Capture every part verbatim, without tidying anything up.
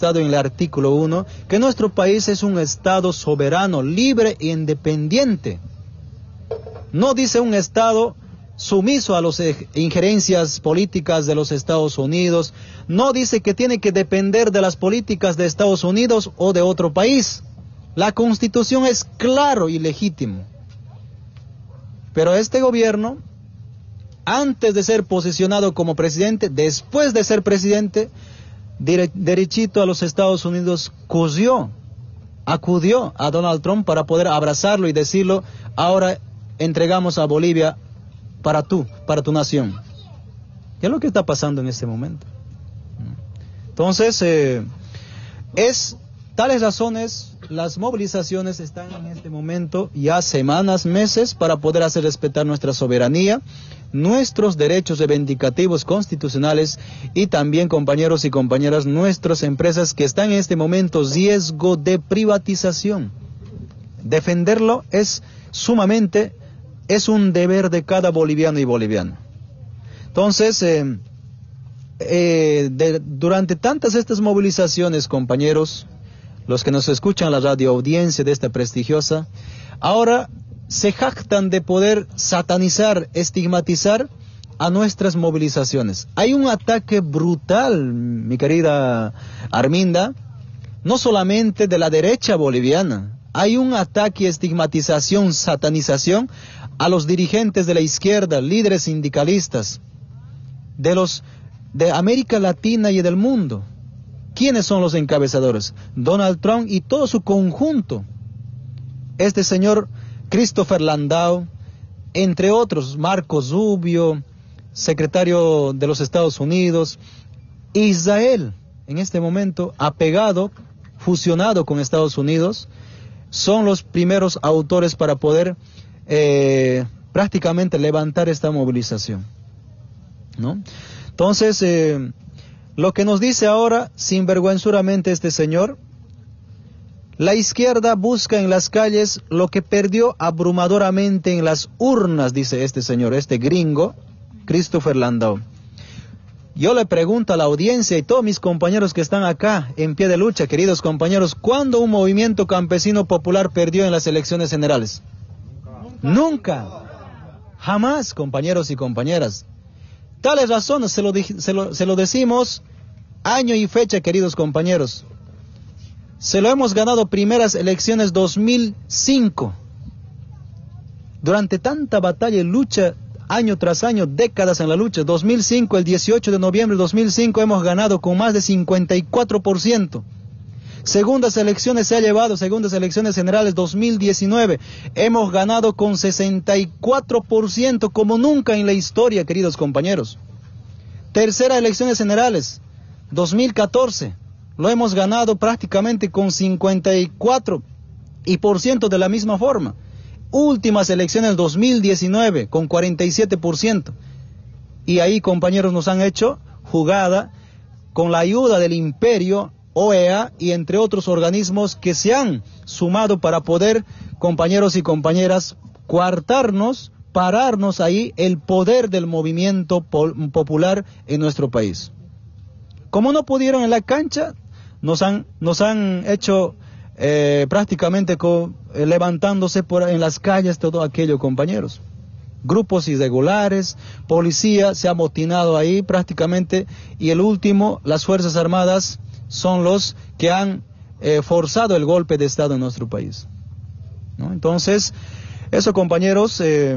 manifestado en el artículo uno que nuestro país es un Estado soberano, libre e independiente. No dice un Estado sumiso a las injerencias políticas de los Estados Unidos, no dice que tiene que depender de las políticas de Estados Unidos o de otro país. La Constitución es claro y legítimo. Pero este gobierno, antes de ser posicionado como presidente, después de ser presidente, derechito a los Estados Unidos cogió, acudió a Donald Trump para poder abrazarlo y decirlo, ahora entregamos a Bolivia para tú, para tu nación. ¿Qué es lo que está pasando en este momento? Entonces, eh, es tales razones, las movilizaciones están en este momento ya semanas, meses, para poder hacer respetar nuestra soberanía, nuestros derechos reivindicativos constitucionales y también, compañeros y compañeras, nuestras empresas que están en este momento en riesgo de privatización. Defenderlo es sumamente, es un deber de cada boliviano y boliviana. Entonces, eh, eh, de, durante tantas estas movilizaciones, compañeros, los que nos escuchan la radio audiencia de esta prestigiosa, ahora se jactan de poder satanizar, estigmatizar a nuestras movilizaciones. Hay un ataque brutal, mi querida Arminda, no solamente de la derecha boliviana, hay un ataque, estigmatización, satanización a los dirigentes de la izquierda, líderes sindicalistas, de los de América Latina y del mundo. ¿Quiénes son los encabezadores? Donald Trump y todo su conjunto. Este señor Christopher Landau, entre otros, Marco Rubio, secretario de los Estados Unidos, Israel, en este momento, apegado, fusionado con Estados Unidos, son los primeros autores para poder eh, prácticamente levantar esta movilización, ¿no? Entonces, eh, lo que nos dice ahora, sinvergüenzuramente este señor, la izquierda busca en las calles lo que perdió abrumadoramente en las urnas, dice este señor, este gringo, Christopher Landau. Yo le pregunto a la audiencia y todos mis compañeros que están acá en pie de lucha, queridos compañeros, ¿cuándo un movimiento campesino popular perdió en las elecciones generales? Nunca. Nunca. Jamás, compañeros y compañeras. Tales razones se lo, se, lo, se lo decimos año y fecha, queridos compañeros. Se lo hemos ganado primeras elecciones dos mil cinco. Durante tanta batalla y lucha, año tras año, décadas en la lucha, dos mil cinco, el dieciocho de noviembre de dos mil cinco, hemos ganado con más de cincuenta y cuatro por ciento. Segundas elecciones se ha llevado, segundas elecciones generales dos mil diecinueve, hemos ganado con sesenta y cuatro por ciento, como nunca en la historia, queridos compañeros. Terceras elecciones generales, dos mil catorce, lo hemos ganado prácticamente con cincuenta y cuatro por ciento de la misma forma. Últimas elecciones dos mil diecinueve, con cuarenta y siete por ciento. Y ahí, compañeros, nos han hecho jugada con la ayuda del imperio, O E A y entre otros organismos que se han sumado para poder, compañeros y compañeras, coartarnos, pararnos ahí el poder del movimiento pol- popular en nuestro país. Como no pudieron en la cancha, nos han, nos han hecho eh, prácticamente co- eh, levantándose por en las calles, todo aquello, compañeros. Grupos irregulares, policía se ha amotinado ahí prácticamente, y el último, las Fuerzas Armadas, son los que han eh, forzado el golpe de Estado en nuestro país, ¿no? Entonces, eso, compañeros, eh,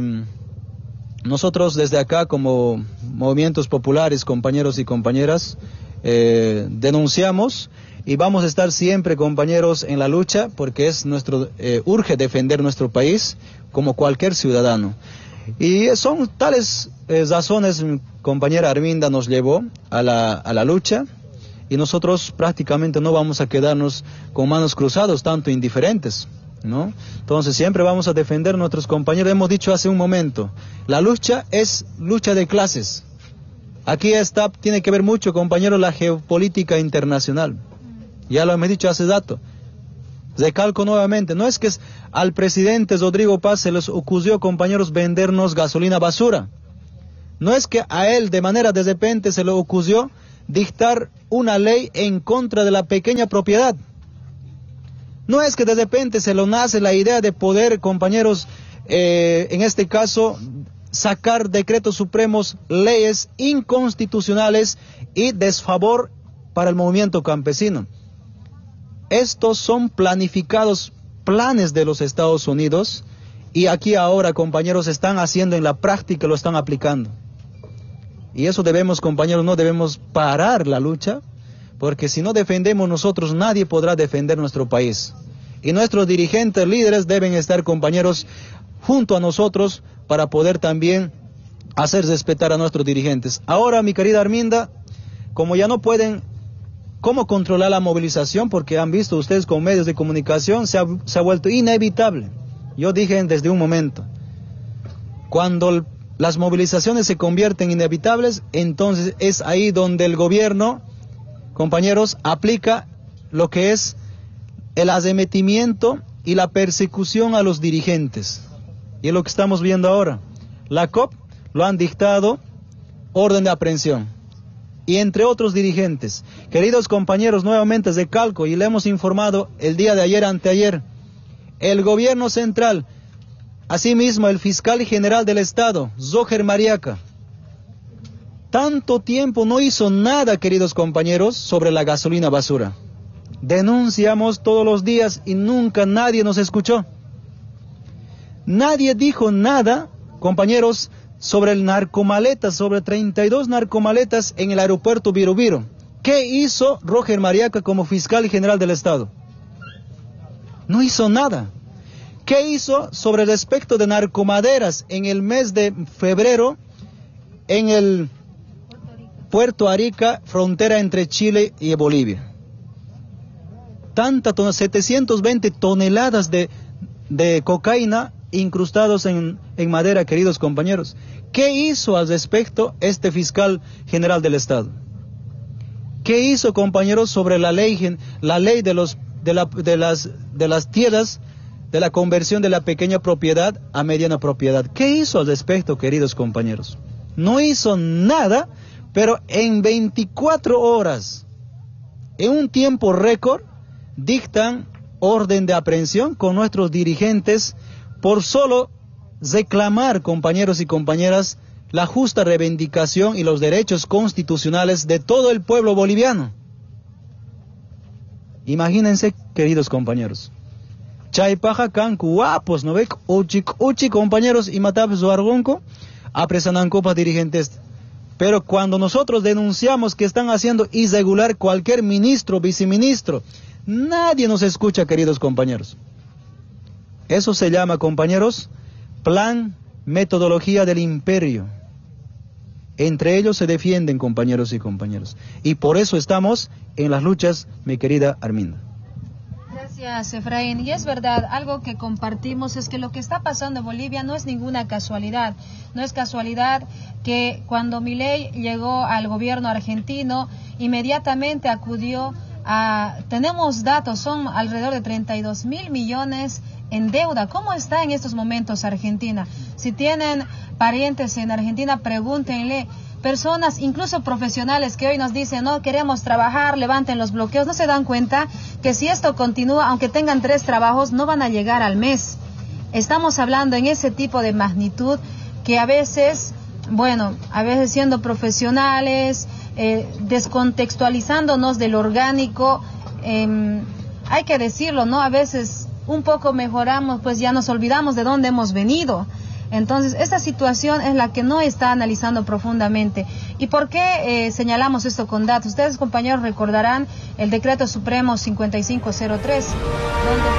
nosotros desde acá como movimientos populares, compañeros y compañeras, eh, denunciamos y vamos a estar siempre, compañeros, en la lucha, porque es nuestro, eh, urge defender nuestro país como cualquier ciudadano. Y son tales eh, razones, compañera Arminda nos llevó a la, a la lucha. Y nosotros prácticamente no vamos a quedarnos con manos cruzadas, tanto indiferentes, ¿no? Entonces siempre vamos a defender a nuestros compañeros. Hemos dicho hace un momento, la lucha es lucha de clases. Aquí está, tiene que ver mucho, compañeros, la geopolítica internacional. Ya lo hemos dicho hace rato. Recalco nuevamente, no es que al presidente Rodrigo Paz se les ocurrió, compañeros, vendernos gasolina basura. No es que a él de manera de repente se le ocurrió dictar una ley en contra de la pequeña propiedad. No es que de repente se lo nace la idea de poder, compañeros, eh, en este caso, sacar decretos supremos, leyes inconstitucionales y desfavor para el movimiento campesino. Estos son planificados planes de los Estados Unidos y aquí ahora, compañeros, están haciendo en la práctica, lo están aplicando. Y eso debemos, compañeros, no debemos parar la lucha, porque si no defendemos nosotros, nadie podrá defender nuestro país. Y nuestros dirigentes, líderes, deben estar, compañeros, junto a nosotros para poder también hacer respetar a nuestros dirigentes. Ahora, mi querida Arminda, como ya no pueden, ¿cómo controlar la movilización? Porque han visto ustedes con medios de comunicación, se ha, se ha vuelto inevitable. Yo dije desde un momento, cuando el las movilizaciones se convierten inevitables, entonces es ahí donde el gobierno, compañeros, aplica lo que es el arremetimiento y la persecución a los dirigentes. Y es lo que estamos viendo ahora. La C O P lo han dictado orden de aprehensión. Y entre otros dirigentes. Queridos compañeros, nuevamente recalco y le hemos informado el día de ayer, anteayer, el gobierno central, asimismo, el fiscal general del Estado, Roger Mariaca, tanto tiempo no hizo nada, queridos compañeros, sobre la gasolina basura. Denunciamos todos los días y nunca nadie nos escuchó. Nadie dijo nada, compañeros, sobre el narcomaletas, sobre treinta y dos narcomaletas en el aeropuerto Birubiru. ¿Qué hizo Roger Mariaca como fiscal general del Estado? No hizo nada. ¿Qué hizo sobre el aspecto de narcomaderas en el mes de febrero en el Puerto Arica, frontera entre Chile y Bolivia? Tanta, setecientas veinte toneladas de, de cocaína incrustados en, en madera, queridos compañeros. ¿Qué hizo al respecto este fiscal general del Estado? ¿Qué hizo, compañeros, sobre la ley, la ley de, los, de, la, de, las, de las tierras, de la conversión de la pequeña propiedad a mediana propiedad? ¿Qué hizo al respecto, queridos compañeros? No hizo nada, pero en veinticuatro horas, en un tiempo récord, dictan orden de aprehensión con nuestros dirigentes por solo reclamar, compañeros y compañeras, la justa reivindicación y los derechos constitucionales de todo el pueblo boliviano. Imagínense, queridos compañeros. Chaypaja can guapos, ¿no ve? Uchi, uchi, compañeros, y matapes zuargonco, apresanan copas dirigentes. Pero cuando nosotros denunciamos que están haciendo irregular cualquier ministro, viceministro, nadie nos escucha, queridos compañeros. Eso se llama, compañeros, plan, metodología del imperio. Entre ellos se defienden, compañeros y compañeras. Y por eso estamos en las luchas, mi querida Arminda. Gracias, Efraín. Y es verdad, algo que compartimos es que lo que está pasando en Bolivia no es ninguna casualidad. No es casualidad que cuando Milei llegó al gobierno argentino, inmediatamente acudió a... Tenemos datos, son alrededor de treinta y dos mil millones en deuda. ¿Cómo está en estos momentos Argentina? Si tienen parientes en Argentina, pregúntenle. Personas, incluso profesionales, que hoy nos dicen, no, queremos trabajar, levanten los bloqueos, no se dan cuenta que si esto continúa, aunque tengan tres trabajos, no van a llegar al mes. Estamos hablando en ese tipo de magnitud que a veces, bueno, a veces siendo profesionales, eh, descontextualizándonos del orgánico, eh, hay que decirlo, ¿no? A veces un poco mejoramos, pues ya nos olvidamos de dónde hemos venido. Entonces, esta situación es la que no está analizando profundamente. ¿Y por qué eh, señalamos esto con datos? Ustedes, compañeros, recordarán el decreto supremo cincuenta y cinco cero tres, donde